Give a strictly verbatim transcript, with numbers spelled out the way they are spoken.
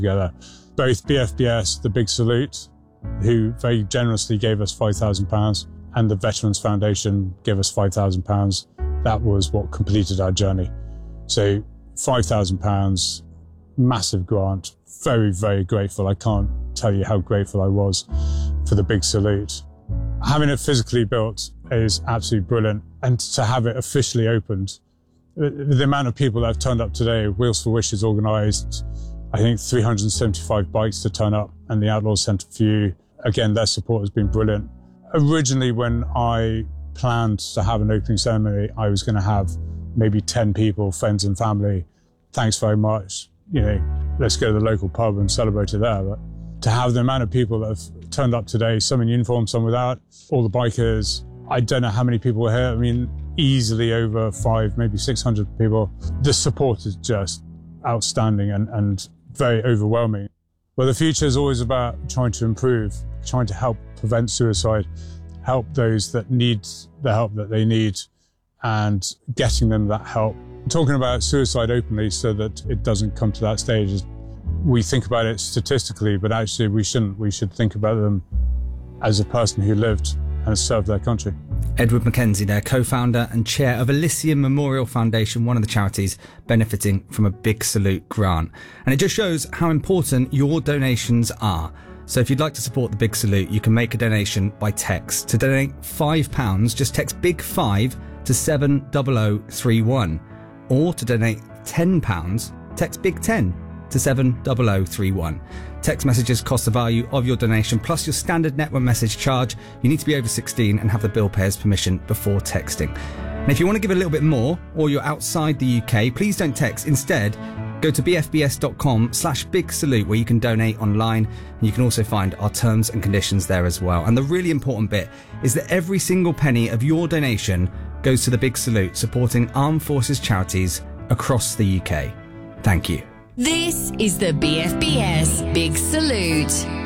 together. Both B F B S, the Big Salute, who very generously gave us five thousand pounds, and the Veterans Foundation gave us five thousand pounds. That was what completed our journey. So five thousand pounds, massive grant, very, very grateful. I can't tell you how grateful I was for the Big Salute. Having it physically built is absolutely brilliant. And to have it officially opened, the amount of people that have turned up today, Wheels for Wishes organised, I think three hundred seventy-five bikes to turn up, and the Outlaws Centre for You, again, their support has been brilliant. Originally, when I planned to have an opening ceremony, I was going to have maybe ten people, friends and family. Thanks very much. You know, let's go to the local pub and celebrate it there. But to have the amount of people that have turned up today, some in uniform, some without, all the bikers, I don't know how many people were here. I mean, easily over five, maybe six hundred people. The support is just outstanding and, and very overwhelming. Well, the future is always about trying to improve, trying to help prevent suicide, help those that need the help that they need, and getting them that help. Talking about suicide openly so that it doesn't come to that stage. We think about it statistically, but actually we shouldn't. We should think about them as a person who lived and served their country. Edward Mackenzie there, co-founder and chair of Elysium Memorial Foundation, one of the charities benefiting from a Big Salute grant. And it just shows how important your donations are. So if you'd like to support the Big Salute, you can make a donation by text. To donate five pounds, just text big five to seven zero zero three one. Or to donate ten pounds, text big ten to seven zero zero three one. Text messages cost the value of your donation plus your standard network message charge. You need to be over sixteen and have the bill payer's permission before texting. And if you want to give a little bit more, or you're outside the U K, please don't text. Instead, go to bfbs.com slash big salute where you can donate online, and you can also find our terms and conditions there as well. And the really important bit is that every single penny of your donation goes to the Big Salute, supporting armed forces charities across the U K. Thank you. This is the B F B S Big Salute.